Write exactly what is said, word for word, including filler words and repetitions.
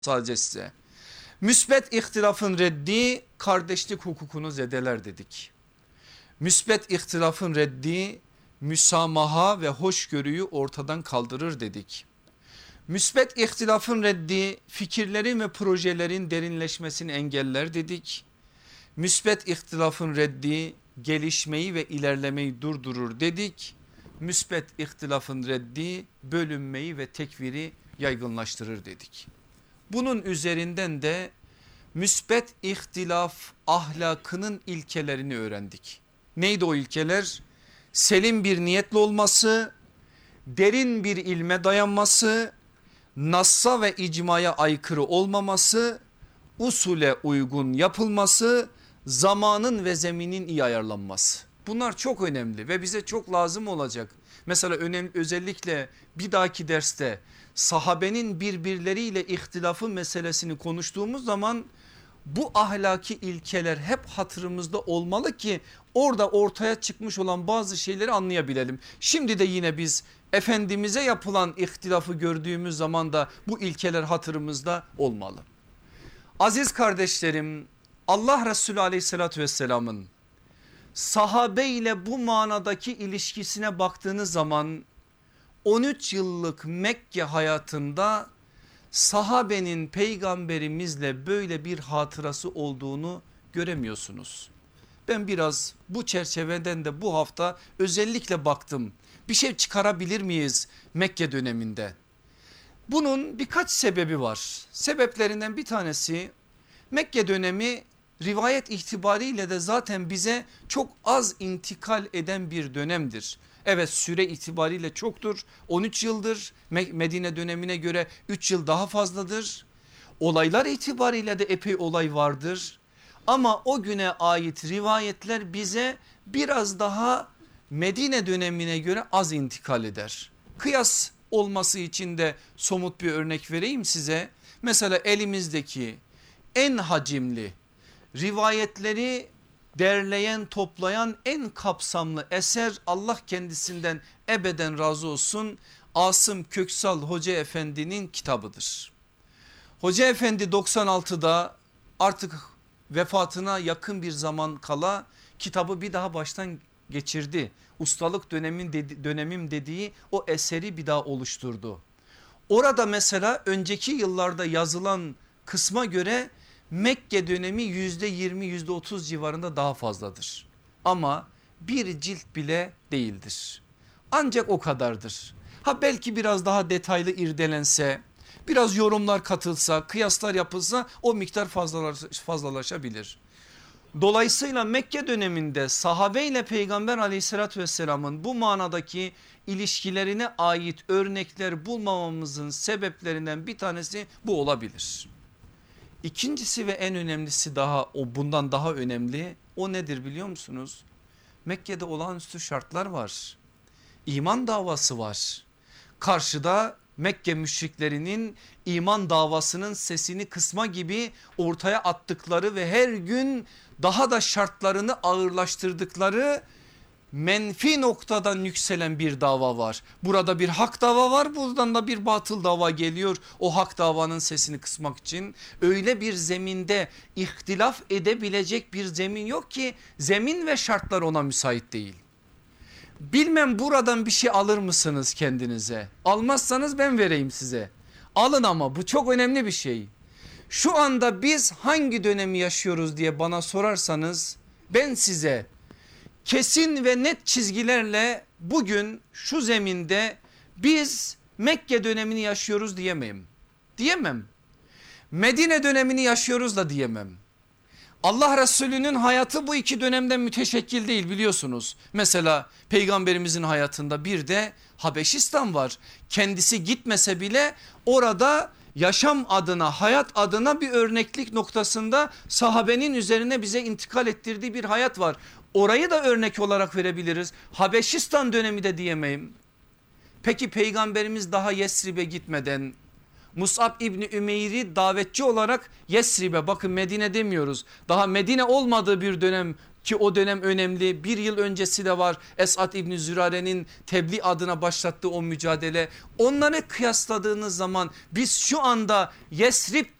sadece size. Müsbet ihtilafın reddi kardeşlik hukukunu zedeler dedik. Müsbet ihtilafın reddi müsamaha ve hoşgörüyü ortadan kaldırır dedik. Müsbet ihtilafın reddi fikirlerin ve projelerin derinleşmesini engeller dedik. Müsbet ihtilafın reddi gelişmeyi ve ilerlemeyi durdurur dedik. Müsbet ihtilafın reddi bölünmeyi ve tekviri yaygınlaştırır dedik. Bunun üzerinden de müsbet ihtilaf ahlakının ilkelerini öğrendik. Neydi o ilkeler? Selim bir niyetli olması, derin bir ilme dayanması, nassa ve icmaya aykırı olmaması, usule uygun yapılması, zamanın ve zeminin iyi ayarlanması. Bunlar çok önemli ve bize çok lazım olacak. Mesela önemli, özellikle bir dahaki derste sahabenin birbirleriyle ihtilafı meselesini konuştuğumuz zaman bu ahlaki ilkeler hep hatırımızda olmalı ki orada ortaya çıkmış olan bazı şeyleri anlayabilelim. Şimdi de yine biz Efendimiz'e yapılan ihtilafı gördüğümüz zaman da bu ilkeler hatırımızda olmalı. Aziz kardeşlerim, Allah Resulü aleyhissalatü vesselamın sahabe ile bu manadaki ilişkisine baktığınız zaman on üç yıllık Mekke hayatında sahabenin peygamberimizle böyle bir hatırası olduğunu göremiyorsunuz. Ben biraz bu çerçeveden de bu hafta özellikle baktım. Bir şey çıkarabilir miyiz Mekke döneminde? Bunun birkaç sebebi var. Sebeplerinden bir tanesi Mekke dönemi rivayet itibariyle de zaten bize çok az intikal eden bir dönemdir. Evet, süre itibariyle çoktur, on üç yıldır, Medine dönemine göre üç yıl daha fazladır. Olaylar itibariyle de epey olay vardır. Ama o güne ait rivayetler bize biraz daha Medine dönemine göre az intikal eder. Kıyas olması için de somut bir örnek vereyim size. Mesela elimizdeki en hacimli rivayetleri derleyen, toplayan en kapsamlı eser, Allah kendisinden ebeden razı olsun, Asım Köksal Hoca Efendi'nin kitabıdır. Hoca Efendi doksan altıda artık vefatına yakın bir zaman kala kitabı bir daha baştan geçirdi. Ustalık dönemin dedi, dönemim dediği o eseri bir daha oluşturdu. Orada mesela önceki yıllarda yazılan kısma göre Mekke dönemi yüzde yirmi yüzde otuz civarında daha fazladır. Ama bir cilt bile değildir. Ancak o kadardır. Ha belki biraz daha detaylı irdelense, biraz yorumlar katılsa, kıyaslar yapılsa o miktar fazlalaşabilir. Dolayısıyla Mekke döneminde sahabe ile Peygamber aleyhissalatü vesselamın bu manadaki ilişkilerine ait örnekler bulmamamızın sebeplerinden bir tanesi bu olabilir. İkincisi ve en önemlisi, daha o bundan daha önemli, o nedir biliyor musunuz? Mekke'de olağanüstü şartlar var. İman davası var. Karşıda Mekke müşriklerinin iman davasının sesini kısma gibi ortaya attıkları ve her gün daha da şartlarını ağırlaştırdıkları menfi noktadan yükselen bir dava var. Burada bir hak dava var, buradan da bir batıl dava geliyor. O hak davanın sesini kısmak için öyle bir zeminde ihtilaf edebilecek bir zemin yok ki, zemin ve şartlar ona müsait değil. Bilmem buradan bir şey alır mısınız kendinize? Almazsanız ben vereyim size. Alın, ama bu çok önemli bir şey. Şu anda biz hangi dönemi yaşıyoruz diye bana sorarsanız ben size kesin ve net çizgilerle bugün şu zeminde biz Mekke dönemini yaşıyoruz diyemem. Diyemem. Medine dönemini yaşıyoruz da diyemem. Allah Resulü'nün hayatı bu iki dönemden müteşekkil değil, biliyorsunuz. Mesela peygamberimizin hayatında bir de Habeşistan var. Kendisi gitmese bile orada yaşam adına, hayat adına bir örneklik noktasında sahabenin üzerine bize intikal ettirdiği bir hayat var. Orayı da örnek olarak verebiliriz. Habeşistan dönemi de diyemeyim. Peki peygamberimiz daha Yesrib'e gitmeden Mus'ab İbni Ümeyr'i davetçi olarak Yesrib'e, bakın Medine demiyoruz, daha Medine olmadığı bir dönem ki o dönem önemli. Bir yıl öncesi de var Esad İbni Zürare'nin tebliğ adına başlattığı o mücadele. Onları kıyasladığınız zaman biz şu anda Yesrib